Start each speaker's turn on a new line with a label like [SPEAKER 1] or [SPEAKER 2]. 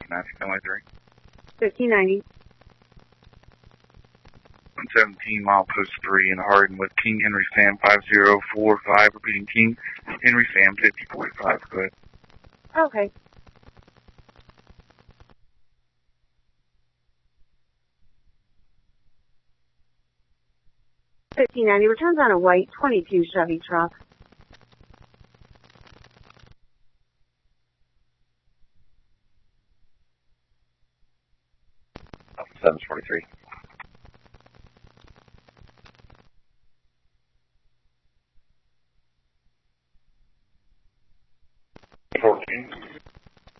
[SPEAKER 1] Matthew, family 3.
[SPEAKER 2] 1590.
[SPEAKER 1] 117 milepost 3 in Hardin with King Henry Sam 5045, repeating King Henry Sam 5045. Go ahead.
[SPEAKER 2] Okay. $15.90 returns on a white 22 Chevy truck.
[SPEAKER 3] Oh, 743.
[SPEAKER 1] $14.